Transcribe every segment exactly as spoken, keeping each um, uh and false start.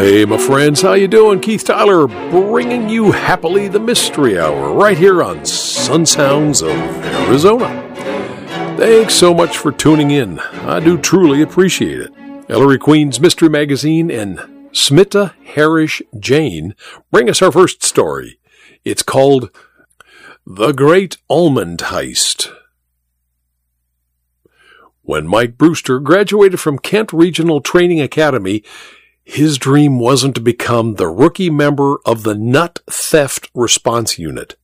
Hey, my friends, how you doing? Keith Tyler bringing you happily the Mystery Hour right here on Sun Sounds of Arizona. Thanks so much for tuning in. I do truly appreciate it. Ellery Queen's Mystery Magazine and Smita Harish Jain bring us our first story. It's called The Great Almond Heist. When Mike Brewster graduated from Kent Regional Training Academy, his dream wasn't to become the rookie member of the Nut Theft Response Unit.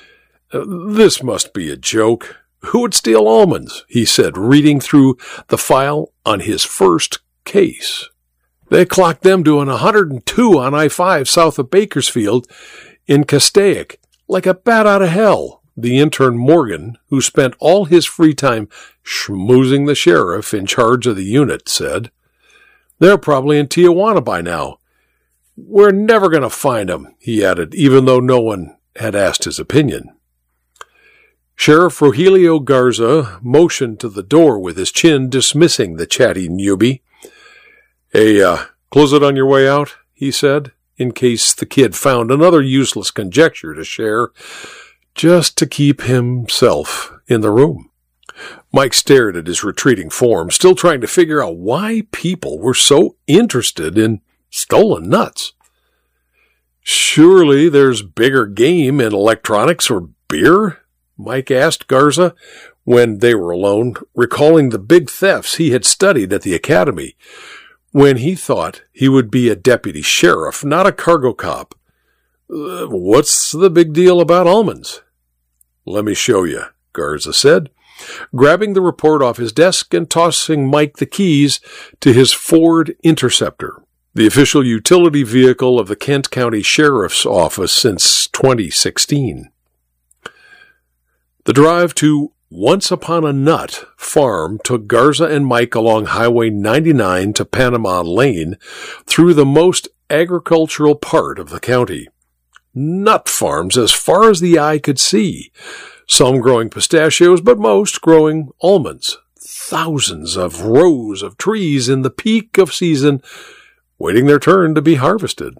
This must be a joke. Who would steal almonds? He said, reading through the file on his first case. They clocked them doing one hundred two on I five south of Bakersfield in Castaic, like a bat out of hell, the intern Morgan, who spent all his free time schmoozing the sheriff in charge of the unit, said. They're probably in Tijuana by now. We're never going to find them, he added, even though no one had asked his opinion. Sheriff Rogelio Garza motioned to the door with his chin, dismissing the chatty newbie. Hey, uh, close it on your way out, he said, in case the kid found another useless conjecture to share, just to keep himself in the room. Mike stared at his retreating form, still trying to figure out why people were so interested in stolen nuts. Surely there's bigger game in electronics or beer? Mike asked Garza when they were alone, recalling the big thefts he had studied at the academy, when he thought he would be a deputy sheriff, not a cargo cop. Uh, what's the big deal about almonds? Let me show you, Garza said, grabbing the report off his desk and tossing Mike the keys to his Ford Interceptor, the official utility vehicle of the Kent County Sheriff's Office since twenty sixteen. The drive to Once Upon a Nut farm took Garza and Mike along Highway ninety-nine to Panama Lane through the most agricultural part of the county. Nut farms as far as the eye could see. Some growing pistachios, but most growing almonds. Thousands of rows of trees in the peak of season, waiting their turn to be harvested.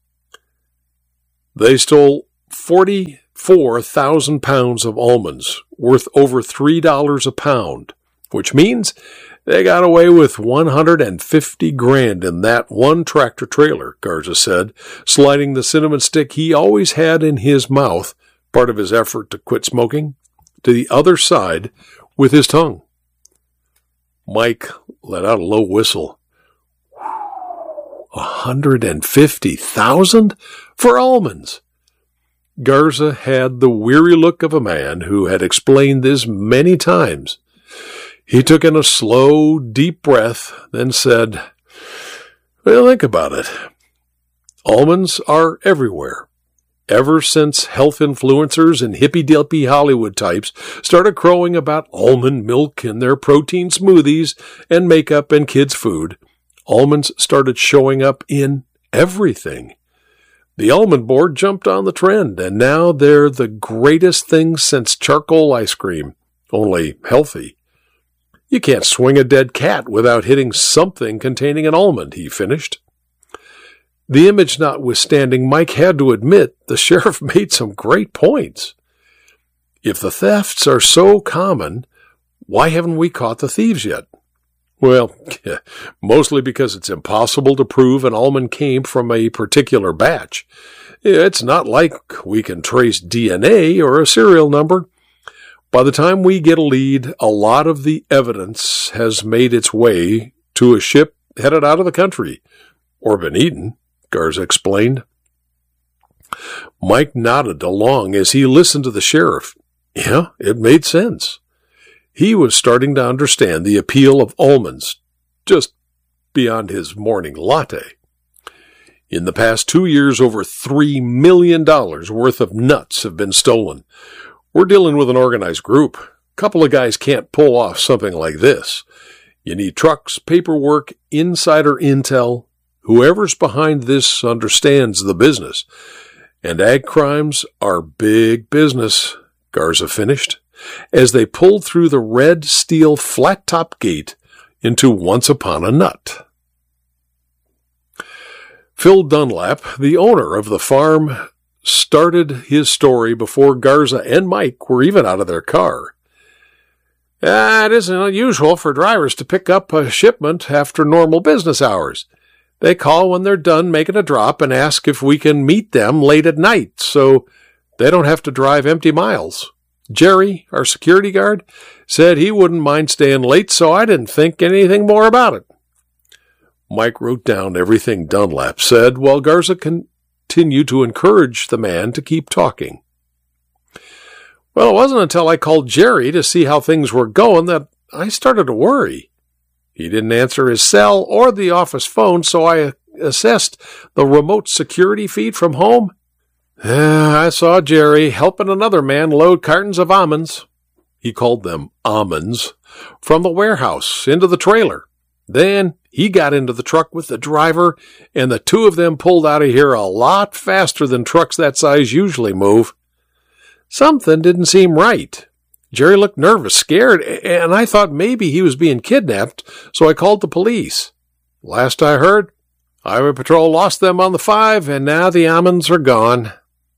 They stole forty-four thousand pounds of almonds, worth over three dollars a pound, which means they got away with one hundred fifty grand in that one tractor trailer, Garza said, sliding the cinnamon stick he always had in his mouth, part of his effort to quit smoking, to the other side with his tongue. Mike let out a low whistle. A hundred and fifty thousand for almonds. Garza had the weary look of a man who had explained this many times. He took in a slow, deep breath, then said, Well, think about it. Almonds are everywhere. Ever since health influencers and hippy-dippy Hollywood types started crowing about almond milk in their protein smoothies and makeup and kids' food, almonds started showing up in everything. The almond board jumped on the trend, and now they're the greatest thing since charcoal ice cream, only healthy. You can't swing a dead cat without hitting something containing an almond, he finished. The image notwithstanding, Mike had to admit the sheriff made some great points. If the thefts are so common, why haven't we caught the thieves yet? Well, mostly because it's impossible to prove an almond came from a particular batch. It's not like we can trace D N A or a serial number. By the time we get a lead, a lot of the evidence has made its way to a ship headed out of the country, or been eaten, Garza explained. Mike nodded along as he listened to the sheriff. Yeah, it made sense. He was starting to understand the appeal of almonds, just beyond his morning latte. In the past two years, over three million dollars worth of nuts have been stolen. We're dealing with an organized group. A couple of guys can't pull off something like this. You need trucks, paperwork, insider intel. Whoever's behind this understands the business. And ag crimes are big business, Garza finished, as they pulled through the red steel flat-top gate into Once Upon a Nut. Phil Dunlap, the owner of the farm, started his story before Garza and Mike were even out of their car. Uh, it isn't unusual for drivers to pick up a shipment after normal business hours. They call when they're done making a drop and ask if we can meet them late at night so they don't have to drive empty miles. Jerry, our security guard, said he wouldn't mind staying late, so I didn't think anything more about it. Mike wrote down everything Dunlap said while Garza continued to encourage the man to keep talking. Well, it wasn't until I called Jerry to see how things were going that I started to worry. He didn't answer his cell or the office phone, so I assessed the remote security feed from home. I saw Jerry helping another man load cartons of almonds. He called them almonds, from the warehouse into the trailer. Then he got into the truck with the driver, and the two of them pulled out of here a lot faster than trucks that size usually move. Something didn't seem right. Jerry looked nervous, scared, and I thought maybe he was being kidnapped, so I called the police. Last I heard, Highway Patrol lost them on the five, and now the almonds are gone.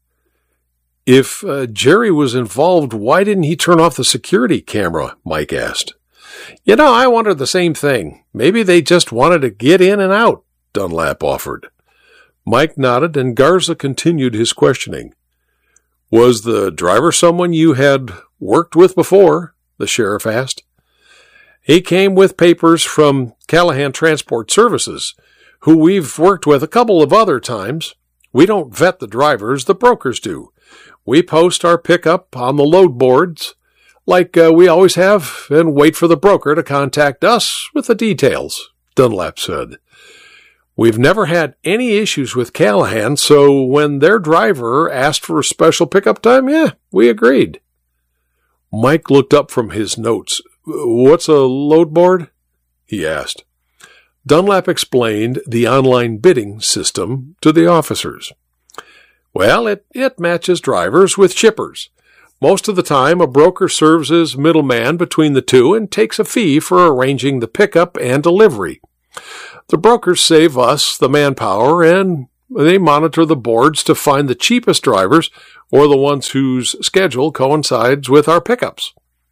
If uh, Jerry was involved, why didn't he turn off the security camera? Mike asked. You know, I wondered the same thing. Maybe they just wanted to get in and out, Dunlap offered. Mike nodded, and Garza continued his questioning. Was the driver someone you had worked with before? The sheriff asked. He came with papers from Callahan Transport Services, who we've worked with a couple of other times. We don't vet the drivers, the brokers do. We post our pickup on the load boards, like uh, we always have, and wait for the broker to contact us with the details, Dunlap said. We've never had any issues with Callahan, so when their driver asked for a special pickup time, yeah, we agreed. Mike looked up from his notes. What's a load board? He asked. Dunlap explained the online bidding system to the officers. Well, it, it matches drivers with shippers. Most of the time, a broker serves as middleman between the two and takes a fee for arranging the pickup and delivery. The brokers save us the manpower, and they monitor the boards to find the cheapest drivers or the ones whose schedule coincides with our pickups.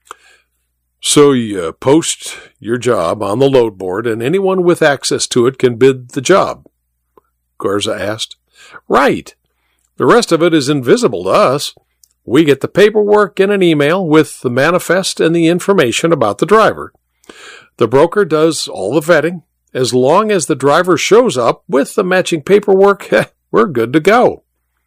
So you post your job on the load board, and anyone with access to it can bid the job? Garza asked. Right. The rest of it is invisible to us. We get the paperwork in an email with the manifest and the information about the driver. The broker does all the vetting. As long as the driver shows up with the matching paperwork, we're good to go.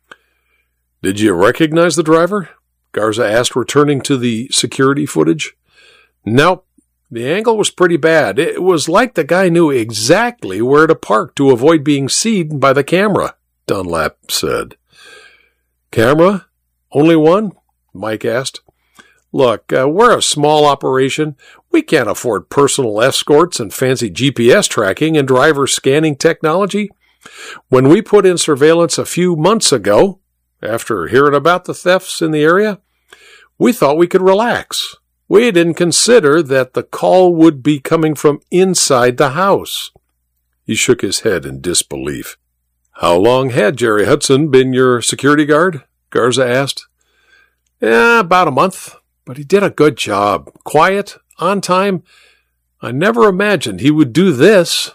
Did you recognize the driver? Garza asked, returning to the security footage. Nope. The angle was pretty bad. It was like the guy knew exactly where to park to avoid being seen by the camera, Dunlap said. Camera? Only one? Mike asked. Look, uh, we're a small operation. We can't afford personal escorts and fancy G P S tracking and driver scanning technology. When we put in surveillance a few months ago, after hearing about the thefts in the area, we thought we could relax. We didn't consider that the call would be coming from inside the house. He shook his head in disbelief. How long had Jerry Hudson been your security guard? Garza asked. Yeah, about a month. But he did a good job. Quiet, on time. I never imagined he would do this.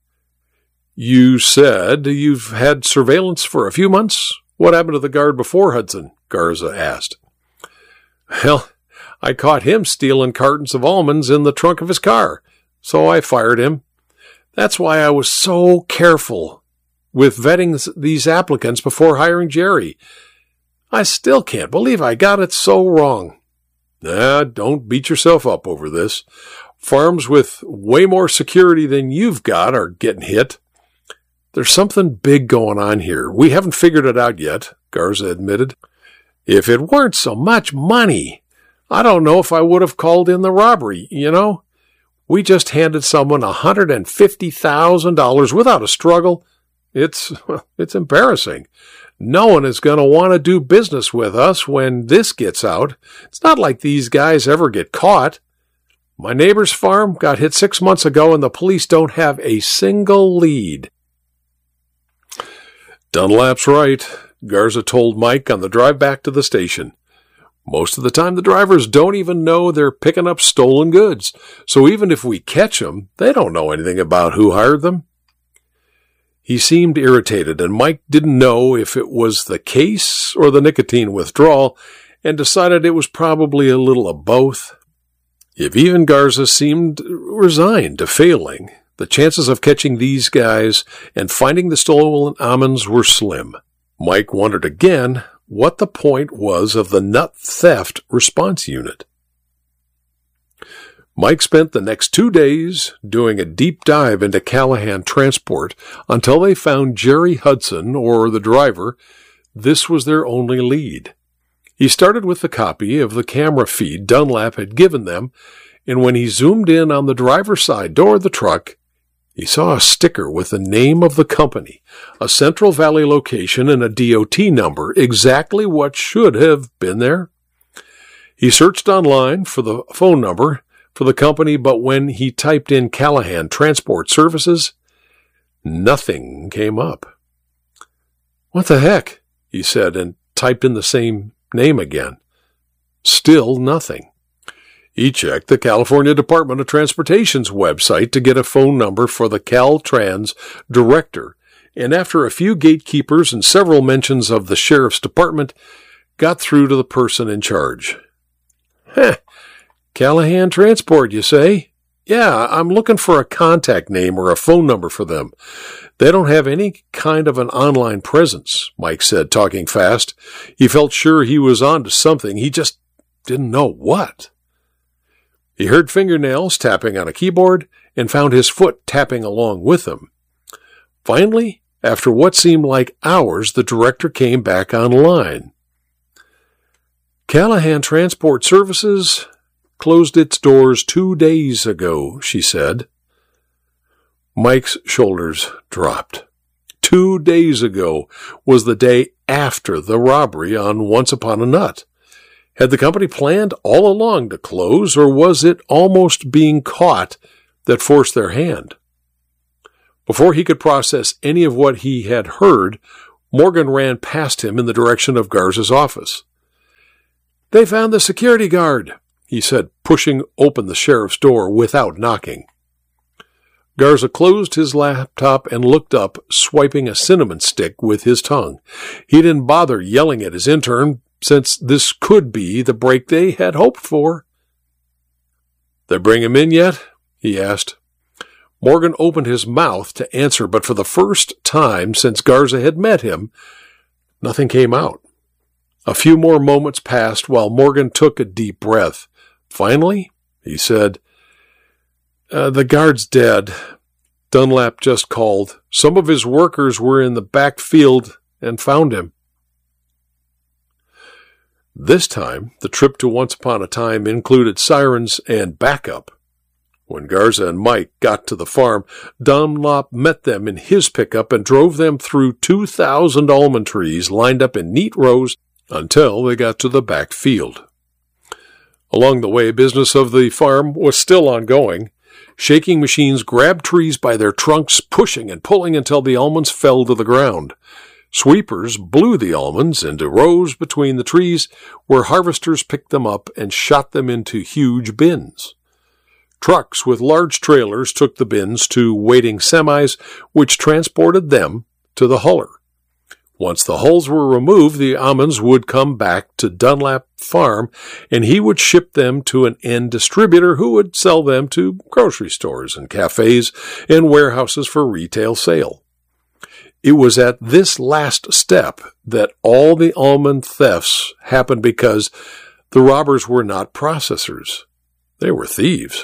You said you've had surveillance for a few months? What happened to the guard before Hudson? Garza asked. Well, I caught him stealing cartons of almonds in the trunk of his car, so I fired him. That's why I was so careful with vetting these applicants before hiring Jerry. I still can't believe I got it so wrong. Nah, don't beat yourself up over this. Farms with way more security than you've got are getting hit. There's something big going on here. We haven't figured it out yet, Garza admitted. If it weren't so much money, I don't know if I would have called in the robbery, you know? We just handed someone one hundred fifty thousand dollars without a struggle. It's, it's embarrassing. No one is going to want to do business with us when this gets out. It's not like these guys ever get caught. My neighbor's farm got hit six months ago and the police don't have a single lead. Dunlap's right, Garza told Mike on the drive back to the station. Most of the time the drivers don't even know they're picking up stolen goods, so even if we catch them, they don't know anything about who hired them. He seemed irritated, and Mike didn't know if it was the case or the nicotine withdrawal, and decided it was probably a little of both. If even Garza seemed resigned to failing, the chances of catching these guys and finding the stolen almonds were slim. Mike wondered again what the point was of the nut theft response unit. Mike spent the next two days doing a deep dive into Callahan Transport until they found Jerry Hudson, or the driver. This was their only lead. He started with the copy of the camera feed Dunlap had given them, and when he zoomed in on the driver's side door of the truck, he saw a sticker with the name of the company, a Central Valley location, and a D O T number, exactly what should have been there. He searched online for the phone number for the company, but when he typed in Callahan Transport Services, nothing came up. "What the heck?" he said, and typed in the same name again. Still nothing. He checked the California Department of Transportation's website to get a phone number for the Caltrans director, and after a few gatekeepers and several mentions of the sheriff's department, got through to the person in charge. "Heh, Callahan Transport, you say? Yeah, I'm looking for a contact name or a phone number for them. They don't have any kind of an online presence," Mike said, talking fast. He felt sure he was on to something. He just didn't know what. He heard fingernails tapping on a keyboard and found his foot tapping along with them. Finally, after what seemed like hours, the director came back online. "Callahan Transport Services closed its doors two days ago," she said. Mike's shoulders dropped. Two days ago was the day after the robbery on Once Upon a Nut. Had the company planned all along to close, or was it almost being caught that forced their hand? Before he could process any of what he had heard, Morgan ran past him in the direction of Garza's office. "They found the security guard," he said, pushing open the sheriff's door without knocking. Garza closed his laptop and looked up, swiping a cinnamon stick with his tongue. He didn't bother yelling at his intern, since this could be the break they had hoped for. "They bring him in yet?" he asked. Morgan opened his mouth to answer, but for the first time since Garza had met him, nothing came out. A few more moments passed while Morgan took a deep breath. Finally, he said, uh, "The guard's dead. Dunlap just called. Some of his workers were in the back field and found him." This time, the trip to Once Upon a Time included sirens and backup. When Garza and Mike got to the farm, Dunlap met them in his pickup and drove them through two thousand almond trees lined up in neat rows until they got to the back field. Along the way, business of the farm was still ongoing. Shaking machines grabbed trees by their trunks, pushing and pulling until the almonds fell to the ground. Sweepers blew the almonds into rows between the trees, where harvesters picked them up and shot them into huge bins. Trucks with large trailers took the bins to waiting semis, which transported them to the huller. Once the hulls were removed, the almonds would come back to Dunlap Farm, and he would ship them to an end distributor who would sell them to grocery stores and cafes and warehouses for retail sale. It was at this last step that all the almond thefts happened, because the robbers were not processors. They were thieves.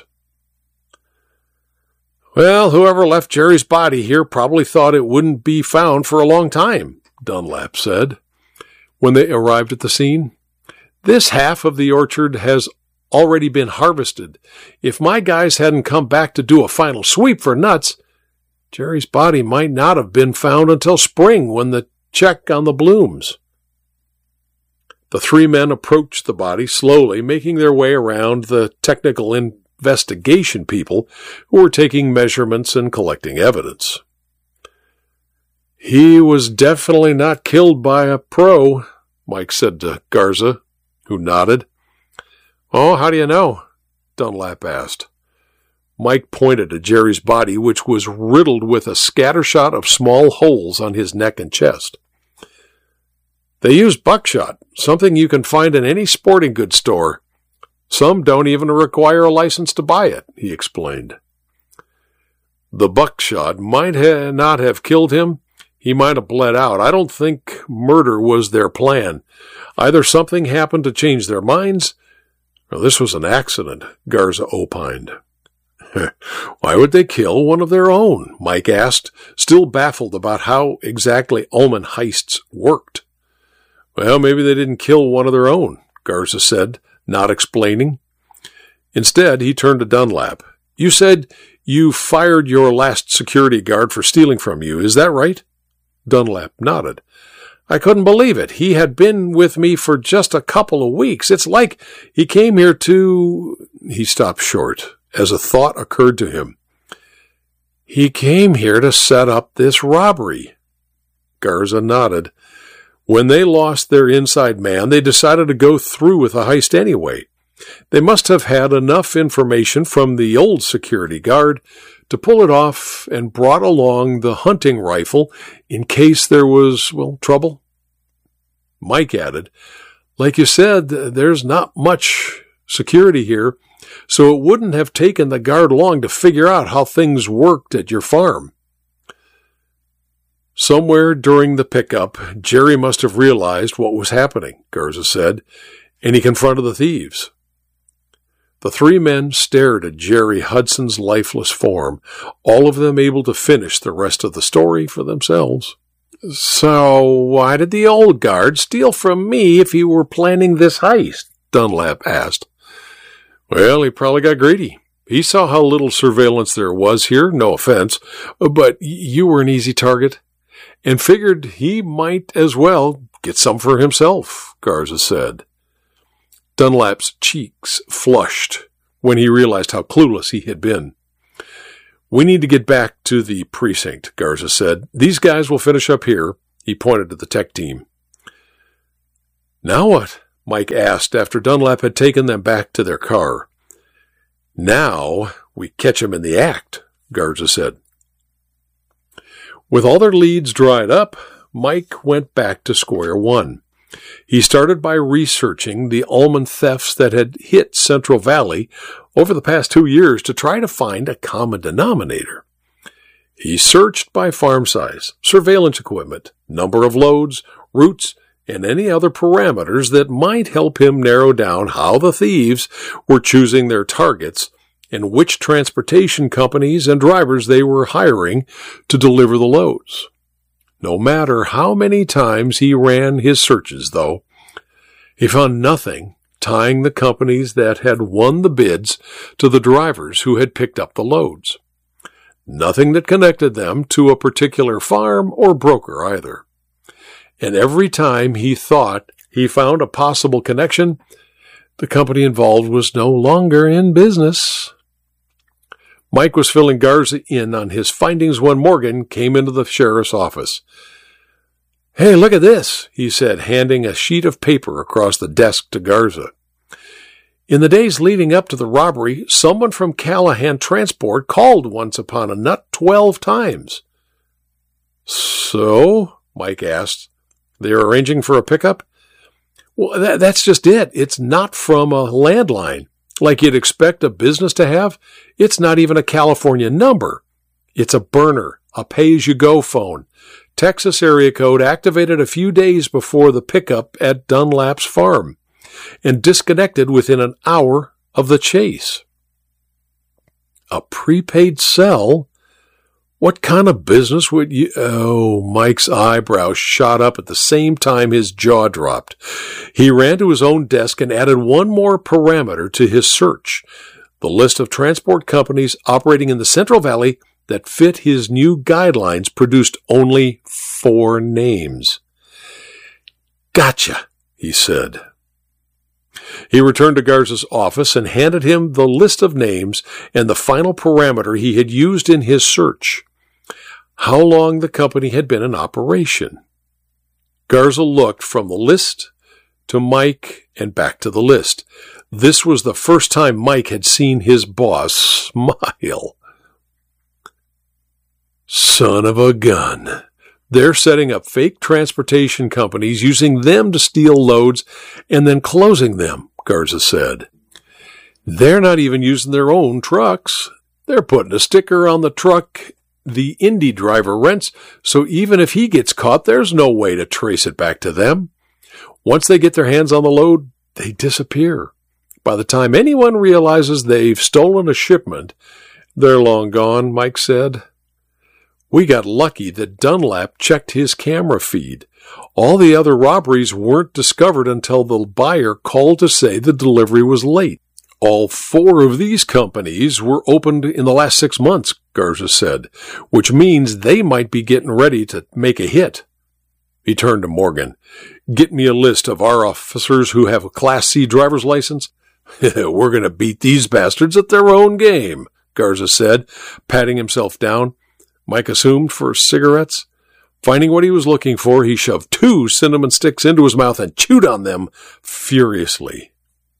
"Well, whoever left Jerry's body here probably thought it wouldn't be found for a long time," Dunlap said when they arrived at the scene. "This half of the orchard has already been harvested. If my guys hadn't come back to do a final sweep for nuts, Jerry's body might not have been found until spring, when the check on the blooms." The three men approached the body slowly, making their way around the technical investigation people who were taking measurements and collecting evidence. He was definitely not killed by a pro, Mike said to Garza, who nodded. Oh, how do you know? Dunlap asked. Mike pointed to Jerry's body, which was riddled with a scattershot of small holes on his neck and chest. They use buckshot, something you can find in any sporting goods store. Some don't even require a license to buy it, he explained. The buckshot might ha- not have killed him. He might have bled out. I don't think murder was their plan. Either something happened to change their minds, or this was an accident, Garza opined. Why would they kill one of their own? Mike asked, still baffled about how exactly Ullman heists worked. Well, maybe they didn't kill one of their own, Garza said, not explaining. Instead, he turned to Dunlap. You said you fired your last security guard for stealing from you. Is that right? Dunlap nodded. I couldn't believe it. He had been with me for just a couple of weeks. It's like he came here to... He stopped short as a thought occurred to him. He came here to set up this robbery. Garza nodded. When they lost their inside man, they decided to go through with the heist anyway. They must have had enough information from the old security guard to pull it off and brought along the hunting rifle in case there was, well, trouble. Mike added, like you said, there's not much security here, so it wouldn't have taken the guard long to figure out how things worked at your farm. Somewhere during the pickup, Jerry must have realized what was happening, Garza said, and he confronted the thieves. The three men stared at Jerry Hudson's lifeless form, all of them able to finish the rest of the story for themselves. So why did the old guard steal from me if he were planning this heist? Dunlap asked. Well, he probably got greedy. He saw how little surveillance there was here, no offense, but you were an easy target, and figured he might as well get some for himself, Garza said. Dunlap's cheeks flushed when he realized how clueless he had been. We need to get back to the precinct, Garza said. These guys will finish up here. He pointed to the tech team. Now what? Mike asked after Dunlap had taken them back to their car. Now we catch him in the act, Garza said. With all their leads dried up, Mike went back to square one. He started by researching the Ullman thefts that had hit Central Valley over the past two years to try to find a common denominator. He searched by farm size, surveillance equipment, number of loads, routes, and any other parameters that might help him narrow down how the thieves were choosing their targets and which transportation companies and drivers they were hiring to deliver the loads. No matter how many times he ran his searches, though, he found nothing tying the companies that had won the bids to the drivers who had picked up the loads. Nothing that connected them to a particular farm or broker either. And every time he thought he found a possible connection, the company involved was no longer in business. Mike was filling Garza in on his findings when Morgan came into the sheriff's office. Hey, look at this, he said, handing a sheet of paper across the desk to Garza. In the days leading up to the robbery, someone from Callahan Transport called once upon a nut twelve times. So? Mike asked. They're arranging for a pickup? Well, that, that's just it. It's not from a landline, like you'd expect a business to have. It's not even a California number. It's a burner, a pay-as-you-go phone. Texas area code activated a few days before the pickup at Dunlap's farm and disconnected within an hour of the chase. A prepaid cell? What kind of business would you... Oh, Mike's eyebrows shot up at the same time his jaw dropped. He ran to his own desk and added one more parameter to his search, the list of transport companies operating in the Central Valley that fit his new guidelines produced only four names. Gotcha, he said. He returned to Garza's office and handed him the list of names and the final parameter he had used in his search. how long the company had been in operation. Garza looked from the list to Mike and back to the list. This was the first time Mike had seen his boss smile. Son of a gun. They're setting up fake transportation companies, using them to steal loads and then closing them, Garza said. They're not even using their own trucks. They're putting a sticker on the truck the Indy driver rents, so even if he gets caught, there's no way to trace it back to them. Once they get their hands on the load, they disappear. By the time anyone realizes they've stolen a shipment, they're long gone, Mike said. We got lucky that Dunlap checked his camera feed. All the other robberies weren't discovered until the buyer called to say the delivery was late. All four of these companies were opened in the last six months, Garza said, which means they might be getting ready to make a hit. He turned to Morgan. Get me a list of our officers who have a Class C driver's license. We're going to beat these bastards at their own game, Garza said, patting himself down. Mike assumed for cigarettes. Finding what he was looking for, he shoved two cinnamon sticks into his mouth and chewed on them furiously.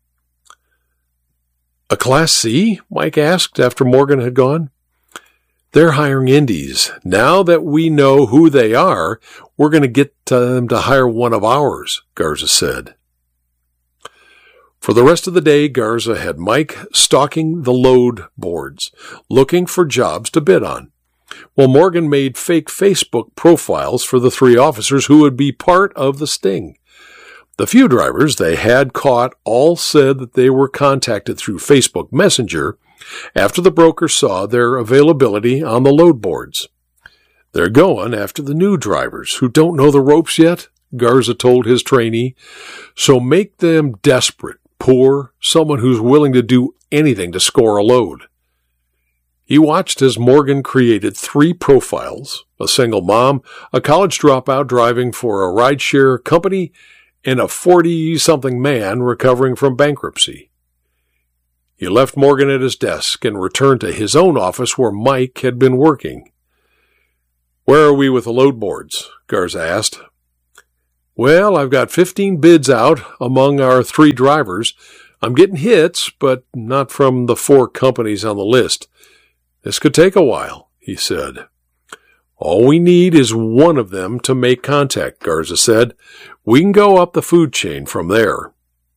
A Class C? Mike asked after Morgan had gone. They're hiring indies. Now that we know who they are, we're going to get them to hire one of ours, Garza said. For the rest of the day, Garza had Mike stalking the load boards, looking for jobs to bid on, while Morgan made fake Facebook profiles for the three officers who would be part of the sting. The few drivers they had caught all said that they were contacted through Facebook Messenger after the broker saw their availability on the load boards. They're going after the new drivers who don't know the ropes yet, Garza told his trainee, so make them desperate, poor, someone who's willing to do anything to score a load. He watched as Morgan created three profiles, a single mom, a college dropout driving for a rideshare company, and a forty-something man recovering from bankruptcy. He left Morgan at his desk and returned to his own office where Mike had been working. Where are we with the load boards? Garza asked. Well, I've got fifteen bids out among our three drivers. I'm getting hits, but not from the four companies on the list. This could take a while, he said. All we need is one of them to make contact, Garza said. We can go up the food chain from there.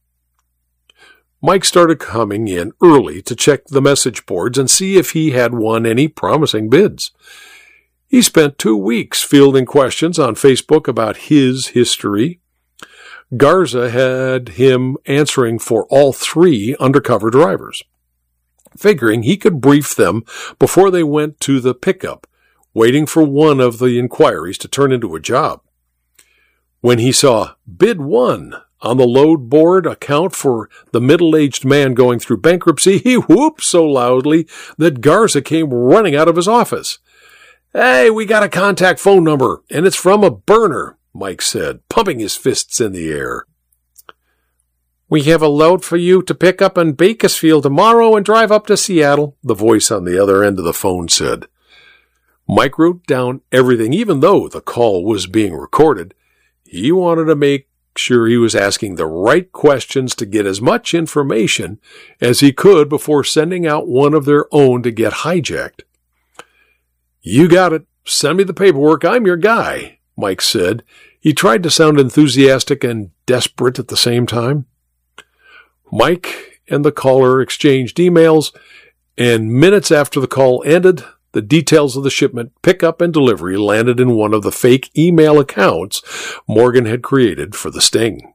Mike started coming in early to check the message boards and see if he had won any promising bids. He spent two weeks fielding questions on Facebook about his history. Garza had him answering for all three undercover drivers, figuring he could brief them before they went to the pickup, waiting for one of the inquiries to turn into a job. When he saw bid one on the load board account for the middle-aged man going through bankruptcy, he whooped so loudly that Garza came running out of his office. Hey, we got a contact phone number, and it's from a burner, Mike said, pumping his fists in the air. We have a load for you to pick up in Bakersfield tomorrow and drive up to Seattle, the voice on the other end of the phone said. Mike wrote down everything, even though the call was being recorded. He wanted to make sure he was asking the right questions to get as much information as he could before sending out one of their own to get hijacked. You got it. Send me the paperwork. I'm your guy, Mike said. He tried to sound enthusiastic and desperate at the same time. Mike and the caller exchanged emails, and minutes after the call ended, the details of the shipment, pickup, and delivery landed in one of the fake email accounts Morgan had created for the sting.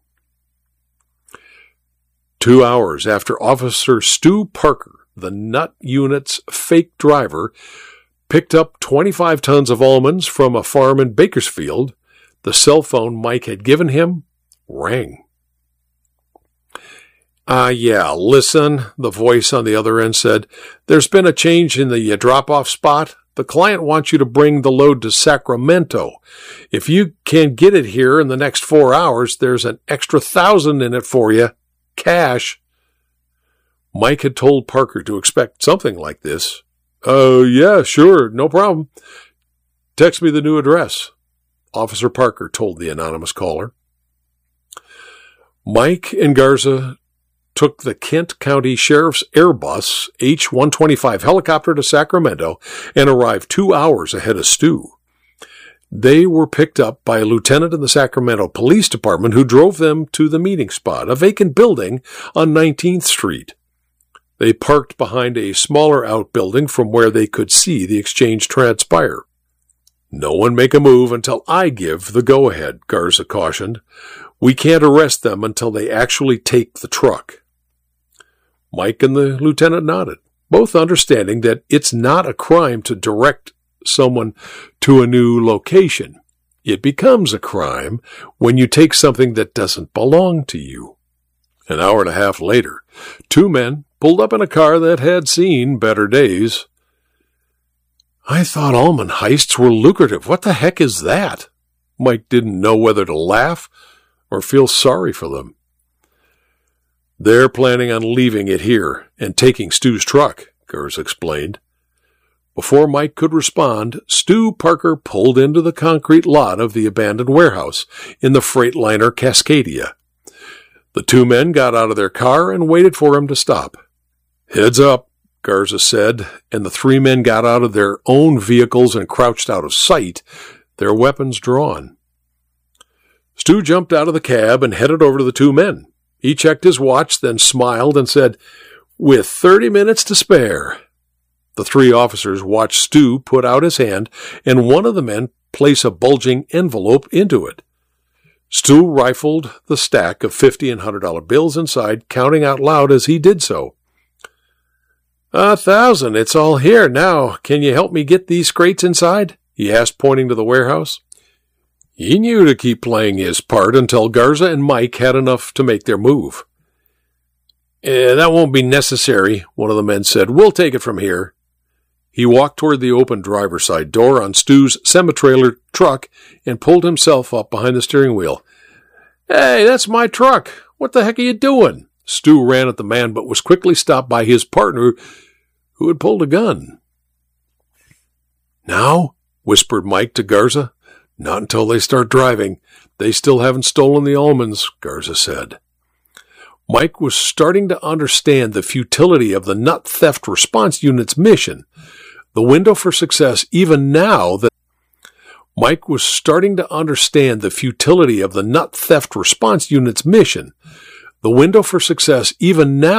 Two hours after Officer Stu Parker, the nut unit's fake driver, picked up twenty-five tons of almonds from a farm in Bakersfield, the cell phone Mike had given him rang. Ah, uh, yeah, listen, the voice on the other end said. There's been a change in the drop-off spot. The client wants you to bring the load to Sacramento. If you can get it here in the next four hours, there's an extra thousand in it for you. Cash. Mike had told Parker to expect something like this. Oh, uh, yeah, sure, no problem. Text me the new address, Officer Parker told the anonymous caller. Mike and Garza took the Kent County Sheriff's Airbus H one twenty-five helicopter to Sacramento and arrived two hours ahead of Stu. They were picked up by a lieutenant in the Sacramento Police Department who drove them to the meeting spot, a vacant building on nineteenth Street. They parked behind a smaller outbuilding from where they could see the exchange transpire. No one make a move until I give the go-ahead, Garza cautioned. We can't arrest them until they actually take the truck. Mike and the lieutenant nodded, both understanding that it's not a crime to direct someone to a new location. It becomes a crime when you take something that doesn't belong to you. An hour and a half later, two men pulled up in a car that had seen better days. I thought almond heists were lucrative. What the heck is that? Mike didn't know whether to laugh or feel sorry for them. They're planning on leaving it here and taking Stu's truck, Garza explained. Before Mike could respond, Stu Parker pulled into the concrete lot of the abandoned warehouse in the Freightliner Cascadia. The two men got out of their car and waited for him to stop. Heads up, Garza said, and the three men got out of their own vehicles and crouched out of sight, their weapons drawn. Stu jumped out of the cab and headed over to the two men. He checked his watch, then smiled and said, "With thirty minutes to spare." The three officers watched Stu put out his hand and one of the men place a bulging envelope into it. Stu rifled the stack of fifty and one hundred dollar bills inside, counting out loud as he did so. A thousand, it's all here. Now, can you help me get these crates inside? He asked, pointing to the warehouse. He knew to keep playing his part until Garza and Mike had enough to make their move. Eh, that won't be necessary, one of the men said. We'll take it from here. He walked toward the open driver's side door on Stu's semi-trailer truck and pulled himself up behind the steering wheel. Hey, that's my truck. What the heck are you doing? Stu ran at the man but was quickly stopped by his partner who had pulled a gun. Now, whispered Mike to Garza. Not until they start driving. They still haven't stolen the almonds, Garza said. Mike was starting to understand the futility of the Nut Theft Response Unit's mission. The window for success even now that Mike was starting to understand the futility of the Nut Theft Response Unit's mission. The window for success even now